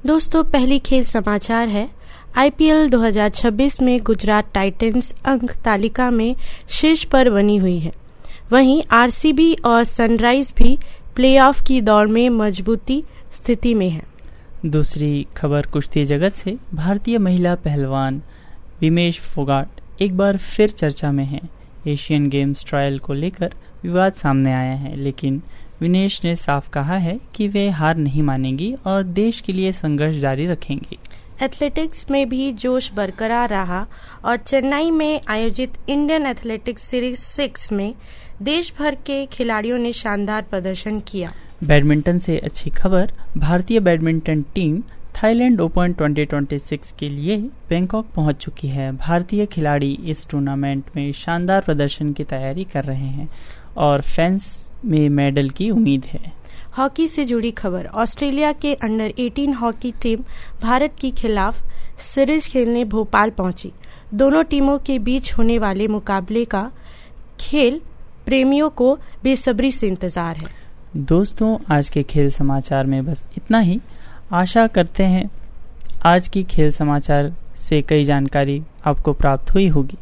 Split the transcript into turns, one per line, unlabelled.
दोस्तों, पहली खेल समाचार है। आईपीएल 2026 में गुजरात टाइटंस अंक तालिका में शीर्ष पर बनी हुई है। वहीं आरसीबी और सनराइज भी प्लेऑफ की दौड़ में मजबूती स्थिति में है।
दूसरी खबर कुश्ती जगत से। भारतीय महिला पहलवान विनेश फोगाट एक बार फिर चर्चा में हैं। एशियन गेम्स ट्रायल को लेकर विवाद सामने आया है, लेकिन विनेश ने साफ कहा है कि वे हार नहीं मानेंगी और देश के लिए संघर्ष जारी रखेंगी।
एथलेटिक्स में भी जोश बरकरार रहा और चेन्नई में आयोजित इंडियन एथलेटिक्स सीरीज 6 में देश भर के खिलाड़ियों ने शानदार प्रदर्शन किया।
बैडमिंटन से अच्छी खबर। भारतीय बैडमिंटन टीम थाईलैंड ओपन 2026 के लिए बैंकॉक पहुंच चुकी है। भारतीय खिलाड़ी इस टूर्नामेंट में शानदार प्रदर्शन की तैयारी कर रहे हैं और फैंस में मेडल की उम्मीद है।
हॉकी से जुड़ी खबर। ऑस्ट्रेलिया के अंडर 18 हॉकी टीम भारत के खिलाफ सीरीज खेलने भोपाल पहुंची। दोनों टीमों के बीच होने वाले मुकाबले का खेल प्रेमियों को बेसब्री से इंतजार है।
दोस्तों, आज के खेल समाचार में बस इतना ही। आशा करते हैं आज की खेल समाचार से कई जानकारी आपको प्राप्त हुई होगी।